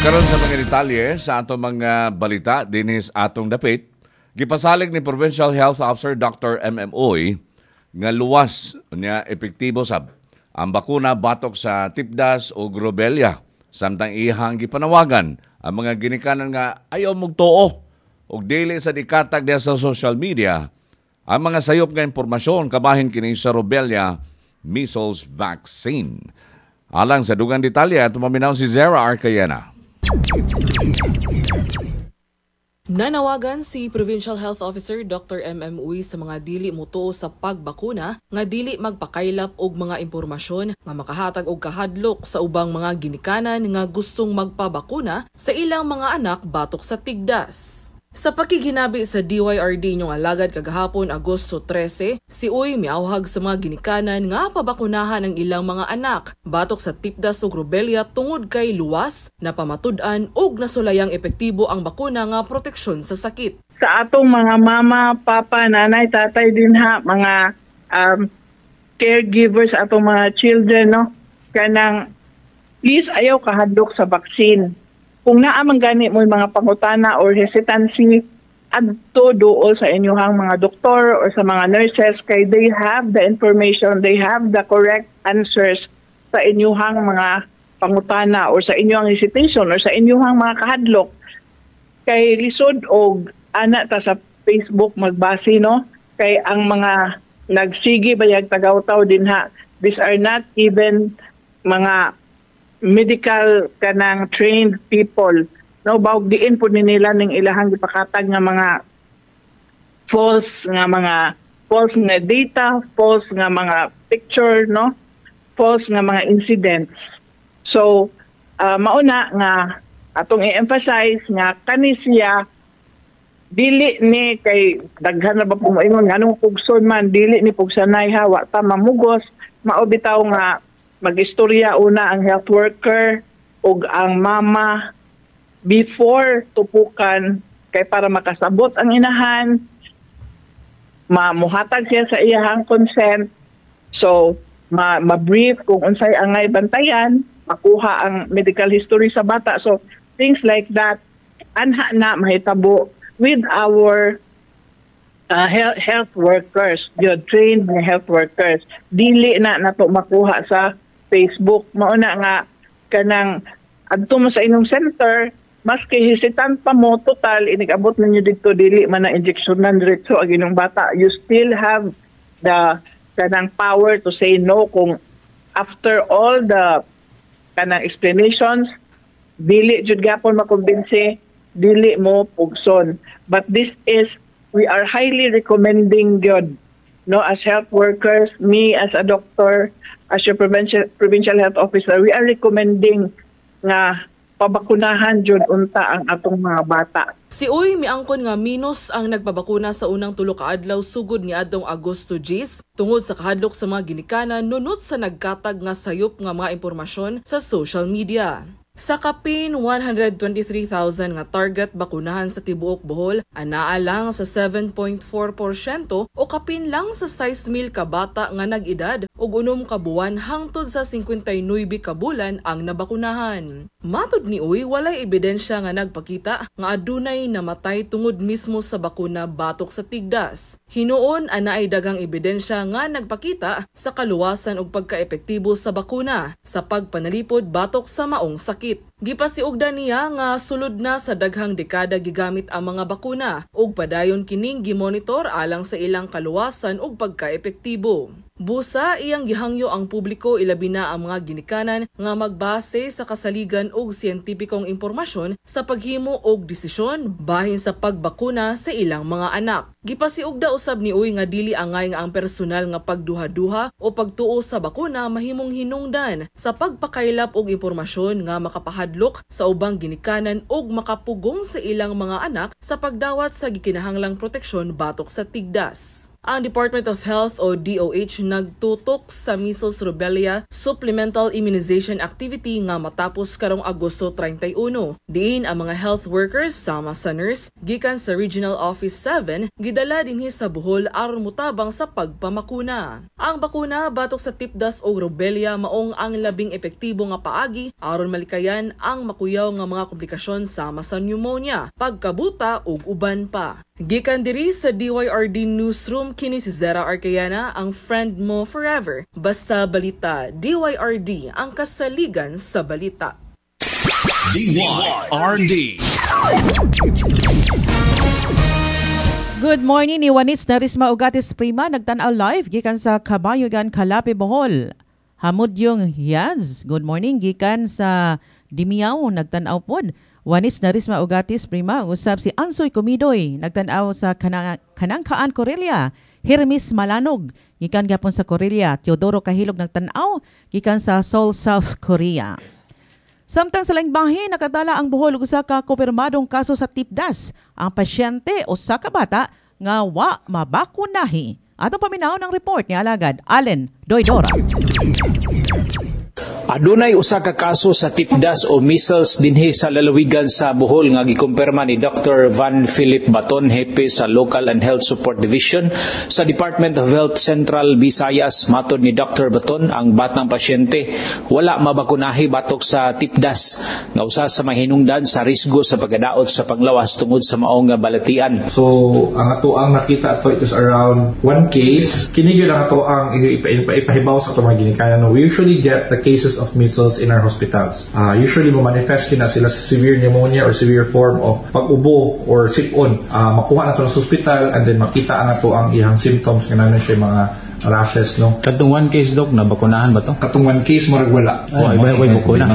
Karon sa mga detalye sa atong mga balita dinis atong dapit, gipasalig ni Provincial Health Officer Dr. MMOy nga luwas niya epektibo sab ang bakuna batok sa tipdas o rubella samtang ihang gipanawagan ang mga ginikanan nga ayaw mugtuo og dili sa dikatag diha sa social media ang mga sayop nga impormasyon kabahin kini sa rubella measles vaccine. Alang sa dugang detalye at maminaw si Zara Arcayena. Nanawagan si Provincial Health Officer Dr. MMOy sa mga dili motuo sa pagbakuna nga dili magpakaylap og mga impormasyon nga makahatag og kahadlok sa ubang mga ginikanan nga gustong magpabakuna sa ilang mga anak batok sa tigdas. Sa pakiginabi sa DYRD inyong alagad kagahapon Agosto 13, si Uy miawhag sa mga ginikanan nga pabakunahan ang ilang mga anak batok sa tipdas ug rubella tungod kay luwas na pamatud-an ug nasulayang epektibo ang bakuna nga proteksyon sa sakit. Sa atong mga mama, papa, nanay, tatay din ha, mga caregivers atong mga children, no, kanang please ayaw kahadlok sa vaccine. Kung naamang gani mo mga pangutana or hesitancy, adto duol sa inyong mga doktor or sa mga nurses kay they have the information, they have the correct answers sa inyong mga pangutana or sa inyong hesitation or sa inyong mga kahadlok. Kay lisod og ana ta sa Facebook magbase, no, kay ang mga nagsigi bayag tagaw-taw din ha, these are not even mga medical kanang trained people, no, bawg diin po nila ning ilahang gipakatag nga mga false nga data, false nga mga picture, no, false nga mga incidents. So mauna nga atong i-emphasize nga kani siya dili ni kay daghan na ba po moingon nganong pugson man, dili ni pugsanay ha, wa ta mamugos, mao bitaw nga mag-istorya una ang health worker ug ang mama before tupukan kay para makasabot ang inahan, mamuhatag siya sa iyahang consent. So ma-brief kung unsay angay bantayan, makuha ang medical history sa bata. So things like that anha na mahitabo with our health workers, yung trained health workers. Dili na nato makuha sa Facebook. Mauna nga kanang adto mo sa inyong center, maski hesitant pa mo total inigabot ninyo dito dili man na injeksyonan diretso ang inyong bata, you still have the kanang power to say no kung after all the kanang explanations dili jud gapon makumbinsi, dili mo pugson. But this is, we are highly recommending good, no, as health workers, me as a doctor, as your provincial health officer, we are recommending nga pabakunahan jud unta ang atong mga bata. Si Uy miangkon nga minus ang nagpabakuna sa unang tulo ka adlaw sugod ni adtong Agosto 10 tungod sa kahadlok sa mga ginikanan nunot sa nagkatag nga sayop nga mga impormasyon sa social media. Sa kapin 123,000 nga target bakunahan sa tibuok Bohol, anaa lang sa 7.4% o kapin lang sa 6,000 ka bata nga nag-edad ug 6 ka buwan hangtod sa 59 ka bulan ang nabakunahan. Matud ni Uy, walay ebidensya nga nagpakita nga adunay namatay tungod mismo sa bakuna batok sa tigdas. Hinuon ana ay daghang ebidensya nga nagpakita sa kaluwasan ug pagkaepektibo sa bakuna sa pagpanalipod batok sa maong sakit. Gipasiugdan niya nga sulod na sa daghang dekada gigamit ang mga bakuna ug padayon kining gimonitor alang sa ilang kaluwasan ug pagkaepektibo. Busa iyang gihangyo ang publiko ilabi na ang mga ginikanan nga magbase sa kasaligan ug siyentipikong impormasyon sa paghimo og desisyon bahin sa pagbakuna sa ilang mga anak. Gipasiugda usab ni Uy nga dili angay nga ang personal nga pagduha-duha o pagtuo sa bakuna mahimong hinungdan sa pagpakaylap og impormasyon nga makapahadlok sa ubang ginikanan ug makapugong sa ilang mga anak sa pagdawat sa gikinahanglang proteksyon batok sa tigdas. Ang Department of Health o DOH nagtutok sa measles rubella supplemental immunization activity nga matapos karong Agosto 31. Diin ang mga health workers sama sa nurse gikan sa Regional Office 7 gidala dinhi sa Bohol aron mutabang sa pagpamakuna. Ang bakuna batok sa tipdas o rubella maong ang labing epektibo nga paagi aron malikayan ang makuyaw nga mga komplikasyon sama sa pneumonia, pagkabuta ug uban pa. Gikan diri sa DYRD Newsroom kini si Zara Arcayana, ang friend mo forever. Basta balita, DYRD ang kasaligan sa balita. DYRD. Good morning ni Juanis Narisma Ugatis Prima nagtan-aw live gikan sa Kabayugan, Calape, Bohol. Hamud yung Yaz. Good morning gikan sa Dimiao nagtan-aw pod. Juanis Narisma Ugatis Prima usab si Ansoy Comidoy nagtan-aw sa Kanangkaan, Corelia. Hermes Malanog gikan gapon sa Corelia. Teodoro Kahilog nagtan-aw gikan sa Seoul, South Korea. Samtang sa laing bahin, nakadala ang Bohol ug usa ka kumpirmadong kaso sa tipdas. Ang pasyente o sa kabata nga wa mabakunahi. Atong paminaw ng report ni Alagad Allen Doydora. Adunay usa ka kaso sa tipdas o measles dinhi sa lalawigan sa Bohol nga gikumpirma ni Dr. Van Philip Baton, hepe sa Local and Health Support Division sa Department of Health Central Visayas. Matod ni Dr. Baton, ang batang pasyente wala mabakunahi batok sa tipdas nga usa sa mahinungdan sa risgo sa pagadaot sa panglawas tungod sa maong nga balatian. So ang ato ang nakita ato, it is around one case. Kini gyud ang ato ang ipahibaw sa ato mga ginikanan. No? We usually get the cases of measles in our hospitals. Usually manifest na sila sa severe pneumonia or severe form of pag-ubo or sipon. Makuha na ito sa hospital and then makita na ito ang ihang symptoms nga namin siya mga rashes. No? Katong one case, Doc, nabakunahan ba ito? Katong one case, marag wala. Iba bakuna.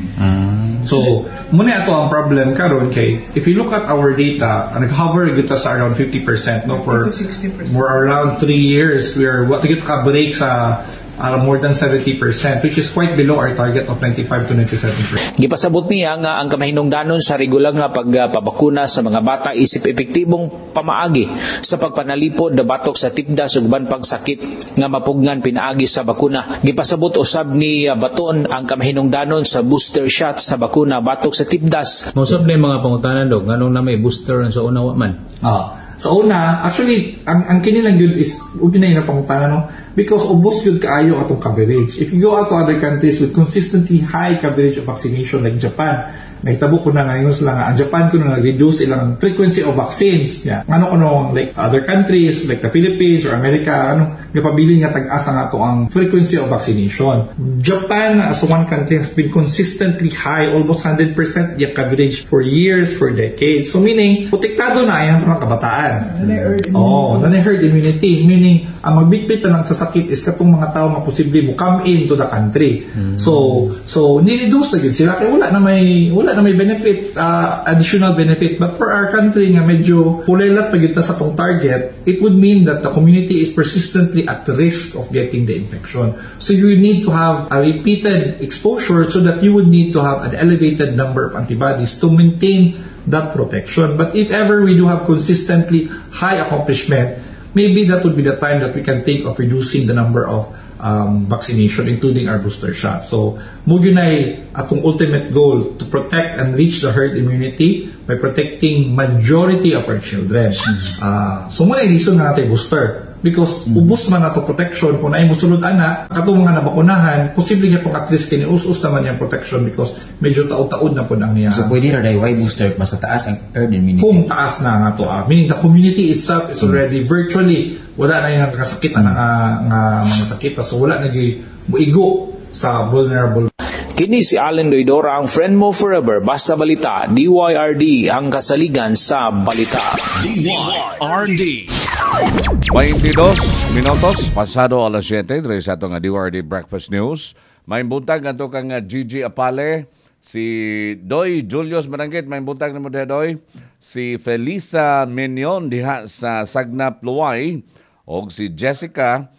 So, muna ito ang problem karon kay if you look at our data, nag-hover kita sa around 50%, no, for 60%. For around 3 years, we are what kita ka break sa more than 70%, which is quite below our target of 95 to 97%. Gipasabot niya nga ang kamahinungdanon sa regular nga pagpabakuna sa mga bata isip epektibong pamaagi sa pagpanalipod na batok sa tipdas ug uban pang sakit nga mapugnan pinaagi sa bakuna. Gipasabot usab ni Baton ang kamahinungdanon sa booster shot sa bakuna batok sa tipdas. Mausap na yung mga pangutanan, Dok, nganong na may booster sa una wa man? Sa una, actually, ang kinilang yun is, yun na yung napangutana, no? Because ubos yun kaayo atong coverage. If you go out to other countries with consistently high coverage of vaccination like Japan, nahitabo ko na ngayon sila nga, ang Japan ko na nag-reduce ilang frequency of vaccines. Yeah. Ano, like other countries, like the Philippines or America, napabilin nga tag-asa nga to ang frequency of vaccination. Japan, as one country, has been consistently high, almost 100% yung coverage for years, for decades. So meaning, protektado na yan mga kabataan. Herd immunity. Meaning, ang magbitbit na lang sa sakit is katong mga tao nga posible mo come into the country. So ni-reduce na yun sila kaya wala na may benefit, additional benefit. But for our country nga medyo pulaylat pag sa tong target, it would mean that the community is persistently at risk of getting the infection. So you need to have a repeated exposure so that you would need to have an elevated number of antibodies to maintain that protection. But if ever we do have consistently high accomplishment, maybe that would be the time that we can think of reducing the number of vaccination, including our booster shot. So, mugyo na atong ultimate goal to protect and reach the herd immunity by protecting majority of our children. So, muna yung reason nga natin booster. Because ubos man nato protection, kung na musulod ana, katong mga nabakunahan, posible nga pong at least kini-us-us naman yung protection because medyo taod-taod na po ang niya. So, pwede na why booster mas taas ang herd immunity? Kung taas na nga to. Meaning the community itself is already virtually, wala na yung nakasakit na mga sakit. So, wala na yung muigo sa vulnerable. Kini si Allen Doydora, ang friend mo forever. Basta balita, DYRD ang kasaligan sa balita. DYRD. 22 minutos, pasado alas 7, dito sa itong DYRD Breakfast News. May buntag ato kang Gigi Apale, si Doy Julius Maranggit, may buntag na mo Doy, si Felisa Minion diha sa Sagnap Luway, o si Jessica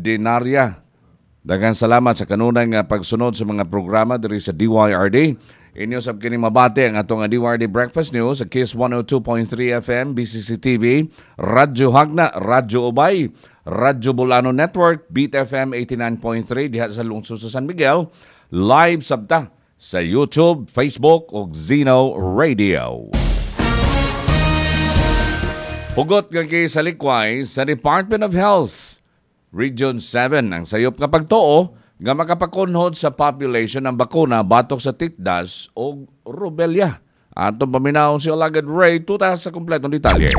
Okdinaria. Daghang salamat sa kanunay nga pagsunod sa mga programa diri sa DYRD. Inyo sab kini mabati ang atong DWRD Breakfast News sa KIS 102.3 FM, BCC TV, Radyo Hagna, Radyo Ubay, Radyo Bulano Network, Beat FM 89.3 diha sa lungsod sa San Miguel, live sabta sa YouTube, Facebook ug Zeno Radio. Hugot nga kay sa likway sa Department of Health, Region 7 ang sayop nga pagtuo nga makapakunhod sa population ang bakuna batok sa titdas o rubella. Atong paminaw si Alagad Ray, tuta sa kompletong detalye.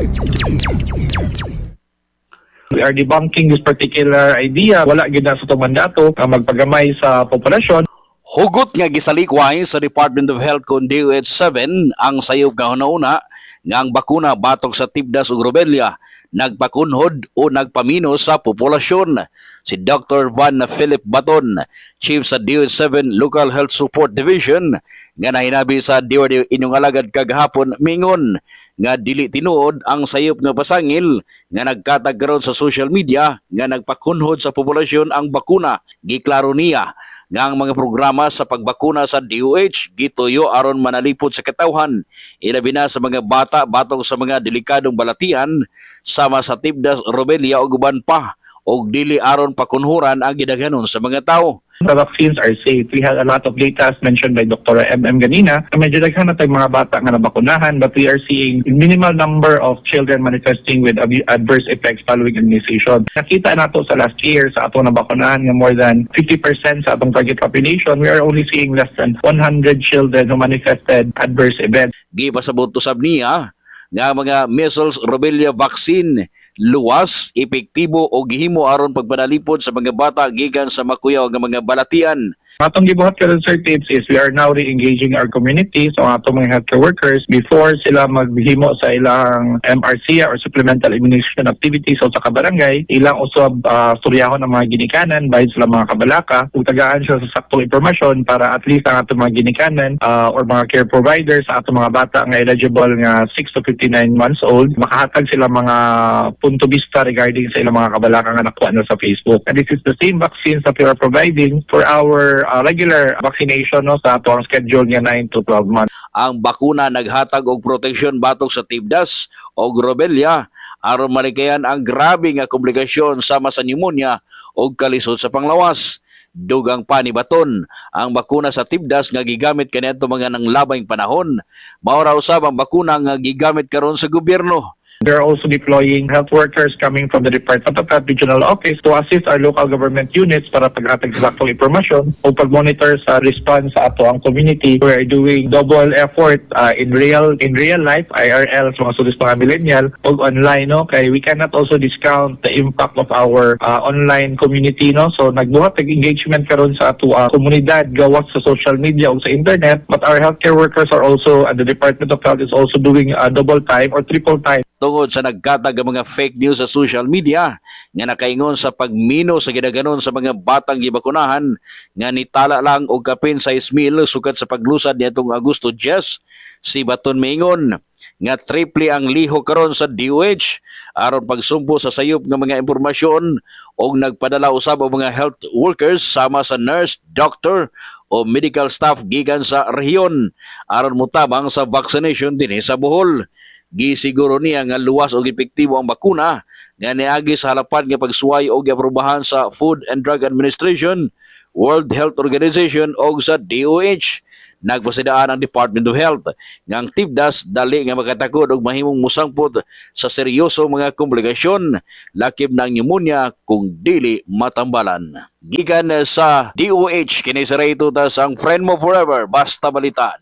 We are debunking this particular idea. Wala gid na sa itong mandato ang magpagamay sa populasyon. Hugot nga gisalikway sa Department of Health kung DOH7 ang sayop nga una nga ang bakuna batok sa tibdas ug rubella nagpakunhod o nagpamino sa populasyon. Si Dr. Van Philip Baton, Chief sa DOH7 Local Health Support Division, nga nahinabi sa DOH inyong alagad kagahapon, mingon nga dili tinuod ang sayop nga pasangil nga nagkatag karon sa social media nga nagpakunhod sa populasyon ang bakuna. Giklaro niya nga ang mga programa sa pagbakuna sa DOH gituyo aron manalipod sa katawhan, ilabi na sa mga bata batong sa mga delikadong balatian sama sa tibdas, rubella o guban pa, o dili aron pakunhuran ang gidaghanon sa mga tao. The vaccines are safe. We had a lot of data as mentioned by Dr. M.M. Ganina. Medyo daghan na tayong mga bata nga nabakunahan, but we are seeing minimal number of children manifesting with adverse effects following immunization. Nakita nato sa last year sa atong nabakunahan nga more than 50% sa atong target population. We are only seeing less than 100 children who manifested adverse events. Gipasabot usab niya nga mga measles rubella vaccine luwas, epektibo o gihimo aron pagpanalipod sa mga bata gikan sa makuyaw nga mga balatian. Atong gibuhat karon sir tips is we are now re-engaging our community, so atong mga healthcare workers before sila maghimo sa ilang MRC or supplemental immunization activities o sa kabarangay, ilang usab suryahon ang mga ginikanan bahin sila mga kabalaka ug tagaan sila sa saktong impormasyon para at least ang atong mga ginikanan or mga care providers sa atong mga bata nga eligible nga 6 to 59 months old, makahatag sila mga punto vista regarding sa ilang mga kabalaka nga nakuha na sa Facebook. And this is the same vaccines that we are providing for our regular vaccination no, sa atong schedule nga 9 to 12 months. Ang bakuna naghatag og proteksyon batok sa tibdas o rubella aron malikayan ang grabe nga komplikasyon sama sa pneumonia o kalisod sa panglawas. Dugang pa ni Baton, ang bakuna sa tibdas nga gigamit kaniadto mga nang labing panahon, mao ra usab ang bakuna nga gigamit karon sa gobyerno. They're also deploying health workers coming from the Department of Health Regional Office to assist our local government units para paghatag sa saktong impormasyon o pag-monitor sa response sa ato ang community. We are doing double effort in real life, IRL, sa mga students mga millennial, o online, no? Kaya we cannot also discount the impact of our online community, no? So nagbuhat engagement karon sa ato komunidad gawas sa social media o sa internet, but our healthcare workers are also, and the Department of Health is also doing double time or triple time. Tungod sa nagkatag ang mga fake news sa social media nga nakaingon sa pagmino sa gidaganon sa mga batang gibakunahan nga nitala lang og kapin 6,000 sukad sa paglusad niadtong Agosto 10, si Baton maingon nga triple ang liho karon sa DOH aron pagsumpo sa sayop nga mga impormasyon og nagpadala usab og mga health workers sama sa nurse, doctor o medical staff gikan sa rehiyon aron motabang sa vaccination dinhi sa Bohol. Gisiguro niya nga luwas o epektibo ang bakuna nga niagi sa halapan nga pagsuway o giaprobahan sa Food and Drug Administration, World Health Organization o sa DOH. Nagpasidaan ang Department of Health nga ang tibdas dali nga makatakod og mahimong musangpot sa seryoso mga komplikasyon lakip ng pneumonia kung dili matambalan. Gikan sa DOH kini sa rayto tas ang friend mo forever basta balita.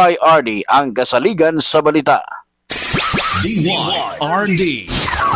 DYRD ang kasaligan sa balita. DYRD.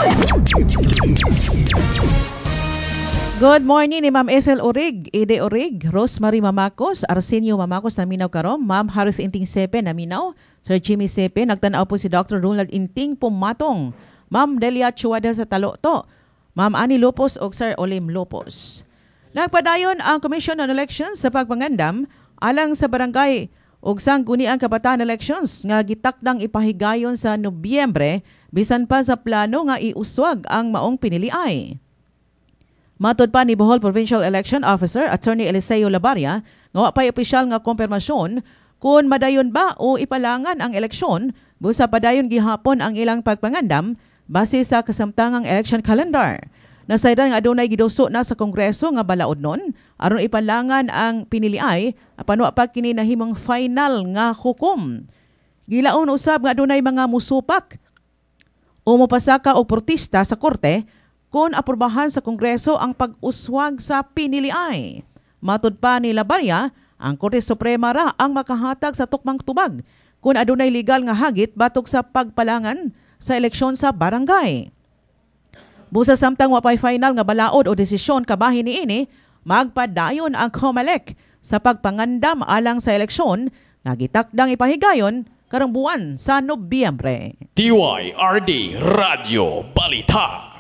Good morning ni Ma'am Ethel Orig, Ede Orig, Rosemary Mamakos, Arsenio Mamakos na minaw karon, Ma'am Harris Inting Sepe na minaw, Sir Jimmy Sepe, nagtanaw po si Dr. Ronald Inting Pumatong, Ma'am Delia Chuada sa Taloto, Ma'am Annie Lopos o Sir Olim Lopos. Nagpadayon ang Commission on Elections sa pagpangandam alang sa barangay ug sangguniang kabataan elections nga gitakdang ipahigayon sa Nobyembre bisan pa sa plano nga iuswag ang maong piniliay. Matod pa ni Bohol Provincial Election Officer Attorney Eliseo Labaria nga wa pay opisyal nga kompirmasyon kung madayon ba o ipalangan ang eleksyon, busa padayon gihapon ang ilang pagpangandam base sa kasamtangang election calendar. Nasaydan nga adunay giduso na sa Kongreso nga balaod nun aron ipalangan ang piniliay apano pa kini nahimong final nga hukom. Gilaon usab nga adunay mga musupak o mopasaka og protesta sa korte kung aprobahan sa Kongreso ang pag-uswag sa piniliay. Matud pa ni Labaya, ang Korte Suprema ra ang makahatag sa tukmang tubag kung adunay legal nga hagit batok sa pagpalangan sa eleksyon sa barangay. Busa samtang wapay final nga balaod o desisyon kabahin niini, magpadayon ang COMELEC sa pagpangandam alang sa eleksyon nga gitakdang ipahigayon karong buwan sa Nobyembre. DYRD Radio Balita.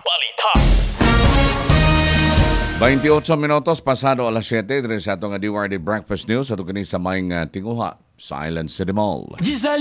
28 minutos pasado alas 7 dire sa atong DYRD Breakfast News ato kini sa maing tinguha sa Island City Mall.